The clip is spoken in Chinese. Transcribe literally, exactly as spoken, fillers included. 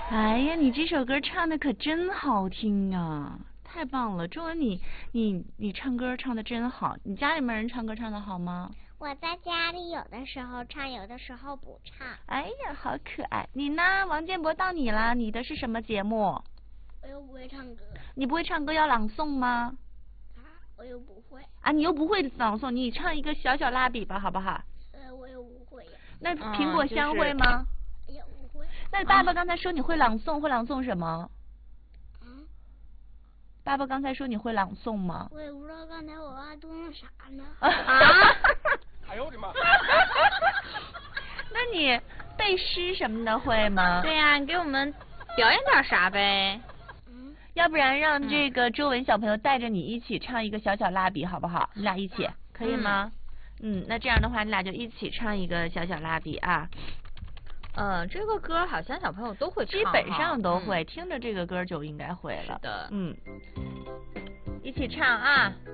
哎呀，你这首歌唱的可真好听啊！太棒了，周文你你你唱歌唱的真好。你家里面人唱歌唱的好吗？ 我在家里有的时候唱，有的时候不唱。 哎呀，好可爱！你呢？王建博到你了，你的是什么节目？ 我又不会唱歌。 你不会唱歌要朗诵吗？ 啊，我又不会。 啊，你又不会朗诵，你唱一个小小蜡笔吧，好不好？ 呃，我又不会呀。 那苹果香会吗？ 也不会。 那爸爸刚才说你会朗诵，会朗诵什么？ 嗯。 爸爸刚才说你会朗诵吗？ 我也不知道刚才我爸读那啥呢。 啊！ 哎呦我的妈！ 那你背诗什么的会吗？ 对呀、啊，你给我们表演点啥呗？ 嗯。 要不然让这个周文小朋友带着你一起唱一个小小蜡笔，好不好？你俩一起可以吗？嗯, 嗯，那这样的话，你俩就一起唱一个小小蜡笔啊。 呃，这个歌好像小朋友都会唱， 基本上都会， 嗯、 听着这个歌就应该会了。 是的， 嗯，一起唱啊。